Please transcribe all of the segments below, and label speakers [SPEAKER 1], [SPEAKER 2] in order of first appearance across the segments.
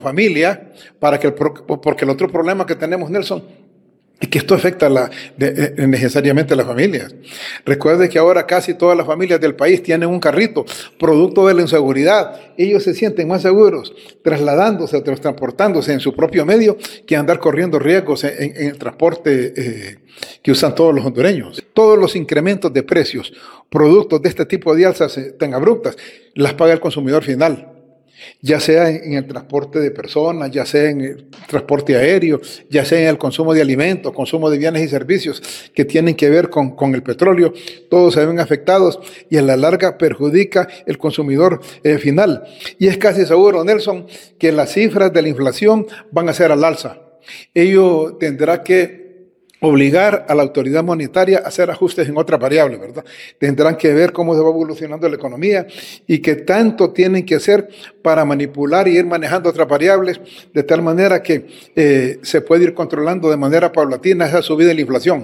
[SPEAKER 1] familia, porque el otro problema que tenemos, Nelson, es que esto afecta necesariamente a las familias. Recuerde que ahora casi todas las familias del país tienen un carrito, producto de la inseguridad. Ellos se sienten más seguros trasladándose o transportándose en su propio medio que andar corriendo riesgos en el transporte que usan todos los hondureños. Todos los incrementos de precios, productos de este tipo de alzas tan abruptas, las paga el consumidor final. Ya sea en el transporte de personas, ya sea en el transporte aéreo, ya sea en el consumo de alimentos, consumo de bienes y servicios que tienen que ver con el petróleo, todos se ven afectados y a la larga perjudica el consumidor final. Y es casi seguro, Nelson, que las cifras de la inflación van a ser al alza. Ello tendrá que obligar a la autoridad monetaria a hacer ajustes en otras variables, ¿verdad? Tendrán que ver cómo se va evolucionando la economía y qué tanto tienen que hacer para manipular y ir manejando otras variables de tal manera que se puede ir controlando de manera paulatina esa subida de la inflación.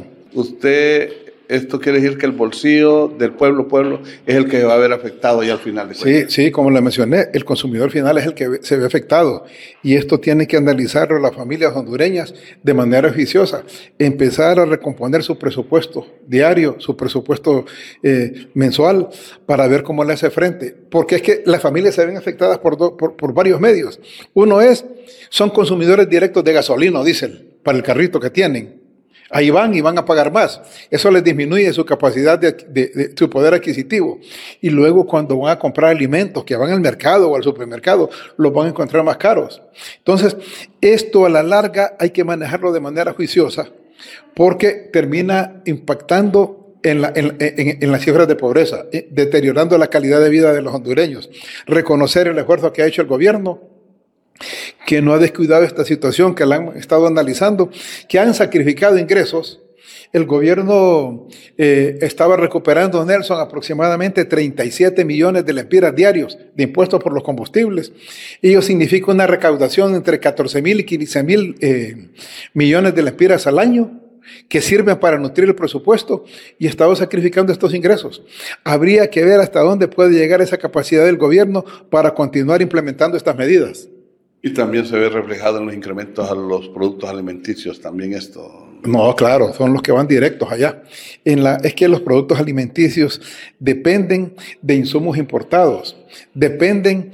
[SPEAKER 2] Esto quiere decir que el bolsillo del pueblo es el que va a ver afectado ya al final de cuentas.
[SPEAKER 1] Sí, como le mencioné, el consumidor final es el que se ve afectado y esto tiene que analizarlo las familias hondureñas de manera oficiosa, empezar a recomponer su presupuesto diario, su presupuesto mensual para ver cómo le hace frente, porque es que las familias se ven afectadas por varios medios. Uno son consumidores directos de gasolina o diésel para el carrito que tienen. Ahí van y van a pagar más. Eso les disminuye su capacidad de su poder adquisitivo. Y luego cuando van a comprar alimentos que van al mercado o al supermercado, los van a encontrar más caros. Entonces, esto a la larga hay que manejarlo de manera juiciosa porque termina impactando en las cifras de pobreza, deteriorando la calidad de vida de los hondureños. Reconocer el esfuerzo que ha hecho el gobierno, que no ha descuidado esta situación, que la han estado analizando, que han sacrificado ingresos. El gobierno estaba recuperando, Nelson, aproximadamente 37 millones de lempiras diarios de impuestos por los combustibles. Ello significa una recaudación entre 14,000 y 15,000 millones de lempiras al año, que sirven para nutrir el presupuesto y estaba sacrificando estos ingresos. Habría que ver hasta dónde puede llegar esa capacidad del gobierno para continuar implementando estas medidas.
[SPEAKER 2] Y también se ve reflejado en los incrementos a los productos alimenticios, también esto.
[SPEAKER 1] No, claro, son los que van directos allá. Es que los productos alimenticios dependen de insumos importados, dependen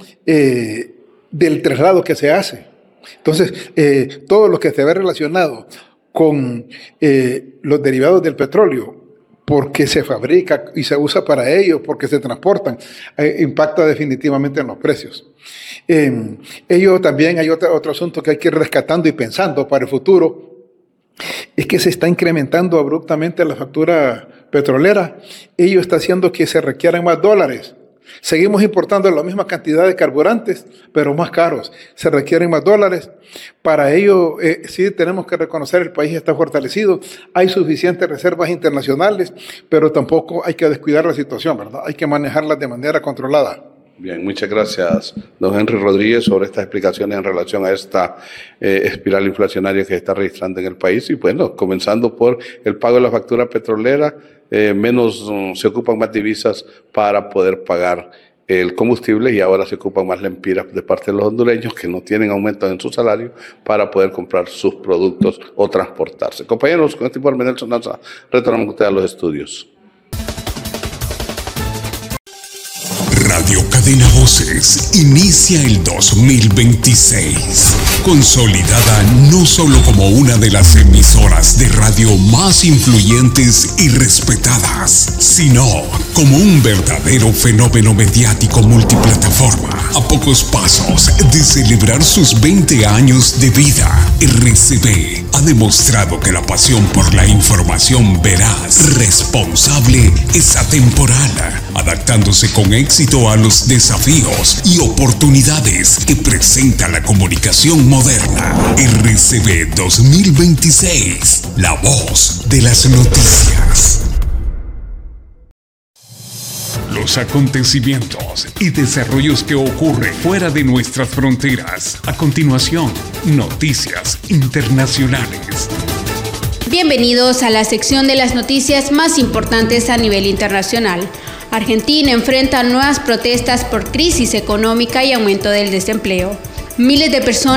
[SPEAKER 1] del traslado que se hace. Entonces, todo lo que se ve relacionado con los derivados del petróleo, porque se fabrica y se usa para ello, porque se transportan, impacta definitivamente en los precios. Ello también hay otro asunto que hay que ir rescatando y pensando para el futuro, es que se está incrementando abruptamente la factura petrolera. Ello está haciendo que se requieran más dólares. Seguimos importando la misma cantidad de carburantes, pero más caros. Se requieren más dólares. Para ello, sí tenemos que reconocer que el país está fortalecido. Hay suficientes reservas internacionales, pero tampoco hay que descuidar la situación, ¿verdad? Hay que manejarlas de manera controlada.
[SPEAKER 2] Bien, muchas gracias, don Henry Rodríguez, sobre estas explicaciones en relación a esta espiral inflacionaria que se está registrando en el país. Y bueno, comenzando por el pago de la factura petrolera, se ocupan más divisas para poder pagar el combustible y ahora se ocupan más lempiras de parte de los hondureños que no tienen aumentos en su salario para poder comprar sus productos o transportarse. Compañeros, con este informe Nelson Lanza, retornamos ustedes a los estudios.
[SPEAKER 3] Radio Cadena Voces inicia el 2026, consolidada no solo como una de las emisoras de radio más influyentes y respetadas, sino como un verdadero fenómeno mediático multiplataforma. A pocos pasos de celebrar sus 20 años de vida, RCB ha demostrado que la pasión por la información veraz, responsable, es atemporal, adaptándose con éxito a los desafíos y oportunidades que presenta la comunicación moderna. RCB 2026, la voz de las noticias. Los acontecimientos y desarrollos que ocurren fuera de nuestras fronteras. A continuación, noticias internacionales.
[SPEAKER 4] Bienvenidos a la sección de las noticias más importantes a nivel internacional. Argentina enfrenta nuevas protestas por crisis económica y aumento del desempleo. Miles de personas